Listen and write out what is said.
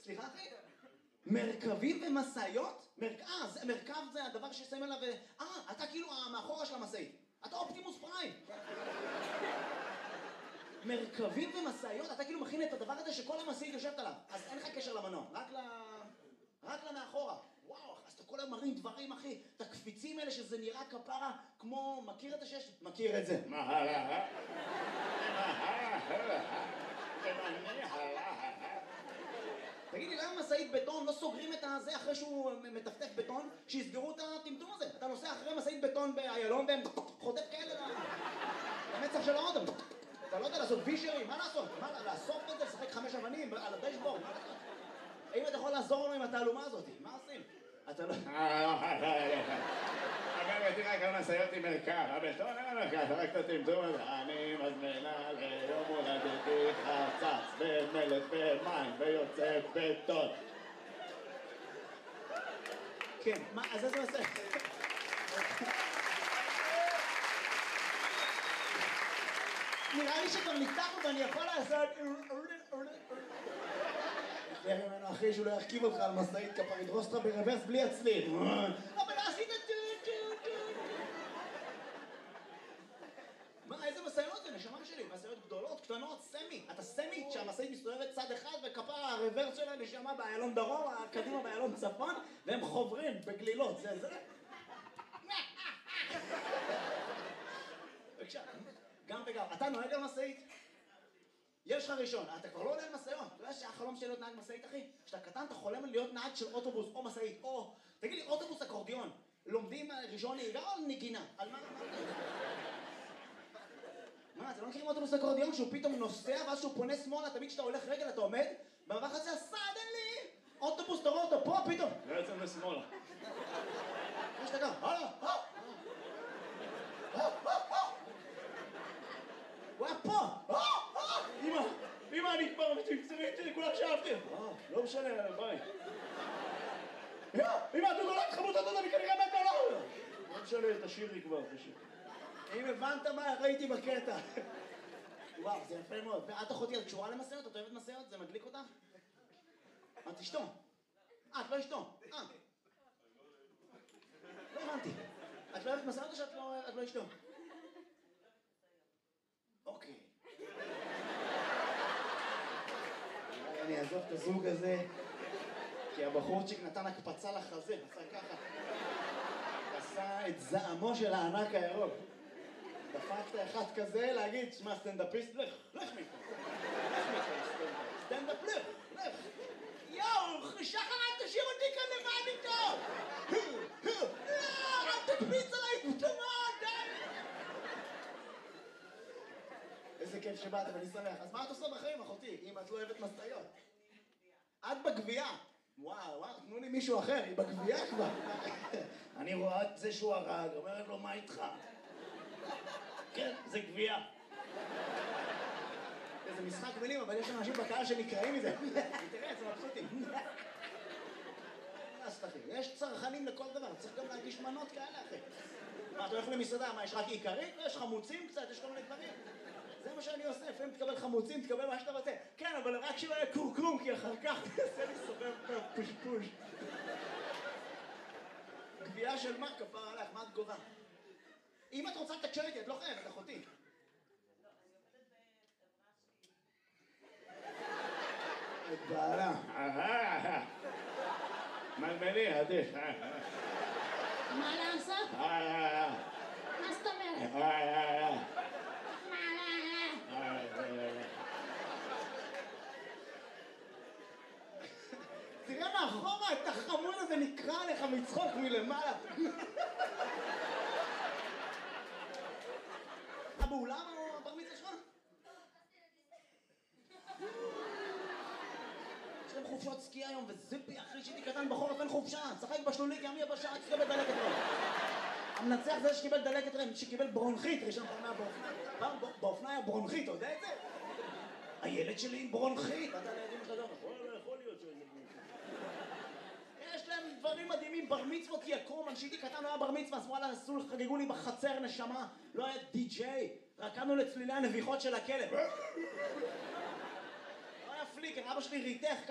סליחה אחי? מרכבים ומשאיות? מרכב זה הדבר ששמים עליו... אתה כאילו מאחורה של המשאית. אתה אופטימוס פריים. מרכבים ומשאיות? אתה כאילו מכין את הדבר הזה שכל המשאית יושבת עליו. אז אין לך קשר למנוע, רק למאחורה. וואו, אז אתה כל היום מרים דברים, אחי. את הקפיצים האלה שזה נראה כפרה כמו... מכיר את השש? מכיר את זה. תגיד לי, למה משאית בטון לא סוגרים את הזה אחרי שהוא מטפטף בטון, שיסגרו את הטמטום הזה? אתה נוסע אחרי משאית בטון באיילון והם חוטף כאלה למצח של האודם. אתה לא יודע לעשות וישרים, מה לעשות? לאסוף את זה, לשחק 5 אבנים על הדשבורד, מה לעשות? האם אתה יכול לעזור לנו עם התעלומה הזאת? מה עושים? אתה לא... אגב, הייתי רק על משאיות עם מרכב, הבטון אין המרכב, רק את הטמטום הזה. אני מזמינה ליום הולדתי חצץ ומלט ומים ויוצא בטון. כן, מה, אז איזה עושה? נראה לי שכבר ניתחנו ואני יכול לעשות... תראה ממנו אחרי שהוא לא ירכיב אותך על משאית כפר, ידרוס אותך ברוורס בלי הצליל. אבל עשית מה, איזה משאיות זה? נשמה שלי, משאיות גדולות, קטנות, סמי. אתה סמי שהמשאית מסתובבת צד אחד וכפר הרוורס שלה נשמה באיילון דרום, קדימה באיילון צפון, והם חוברים בגלילות, זה. בבקשה, גם וגם. אתה נוהג על משאית? יש לך ראשון, אתה כבר לא עולה על משאיות. אתה יודע שהחלום שלי להיות נהג משאית, אחי? כשאתה קטן, אתה חולם להיות נהג של אוטובוס או משאית, או... תגיד לי, אוטובוס אקורדיון, לומדים ראשון נהיגה או נגינה? על מה? מה, אתם לא מכירים אוטובוס אקורדיון שהוא פתאום נוסע ואז שהוא פונה שמאלה, תמיד כשאתה הולך רגל אתה עומד, במבח הזה, סדנלי! אוטובוס, תראו אותו, פה פתאום! לא יוצא לשמאלה. יש אתה גם, הלאה, הוא היה פה! אמא, אני כבר מצמצרית, כולם שאהבתי. לא משנה, ביי. אמא, אתה נולד חמוד, אתה אני כנראה מת עליו. לא משנה, תשאיר לי כבר, תשאיר. אם הבנת מה ראיתי בקטע. וואו, זה יפה מאוד. ואת אחותי, את קשורה למסעות? את אוהבת מסעות? זה מדליק אותך? את אשתו? את לא אשתו? לא הבנתי. את לא אוהבת מסעות או שאת לא אשתו? אוקיי. אני אעזוב את הזוג הזה, כי הבחורצ'יק נתן הקפצה לחזה, עשה ככה. עשה את זעמו של הענק הירוק. דפקת אחד כזה להגיד, שמע, סטנדאפיסט, לך מפה. סטנדאפ, לך. יואו, שחר, אל תשאיר אותי כאן לבד איתו. לא, אל תקפיץ עליי פתאומות, די. איזה כיף שבאת, ואני שמח. אז מה את עושה בחיים, אחותי, אם את לא אוהבת משאיות? את בגבייה. וואו, תנו לי מישהו אחר, היא בגבייה כבר. אני רואה את זה שהוא הרג, אומרת לו, מה איתך? כן, זה גבייה. זה משחק מילים, אבל יש אנשים בקהל שנקראים מזה. תראה, זה מבסוטים. יש צרכנים לכל דבר, צריך גם להגיש מנות כאלה, אחי. מה, אתה הולך למסעדה, מה, יש רק עיקרית? יש חמוצים קצת, יש כל מיני דברים. זה מה שאני עושה, לפעמים תקבל חמוצים, תקבל מה שאתה רוצה. כן, אבל רק שלא יהיה קורקום, כי אחר כך תעשה לי סובב פושפוש. גבייה של מה, כפר עליך, מה את גובה? אם את רוצה לתקשר איתי, את לא חייבת, אחותי. את בעלה. מלמלי, עדיף. מה לעשות? מה זאת אומרת? תראה מאחורה, את החמוד הזה נקרא עליך מצחוק מלמעלה. באולם או הבר מצווה שלך? יש להם חופשות סקי היום, וזיפי, אחרי שהייתי קטן בחורף אין חופשה. צחק בשלולי, כי עמי הבשעה שקיבל דלקת רם. המנצח זה שקיבל דלקת רם, שקיבל ברונכית, ראשון פעם באופנה היה ברונכית, אתה יודע את זה? הילד שלי עם ברונכית. אתה לידים לך דומה. יכול להיות שזה ברונכית. יש להם דברים מדהימים, בר מצוות יקום, כשהייתי קטן לא היה בר מצווה, אז וואלה, חגגו לי בחצר נשמה, לא היה די-ג'יי, רקמנו לצלילי הנביחות של הכלב. לא היה פליקר, אבא שלי ריתך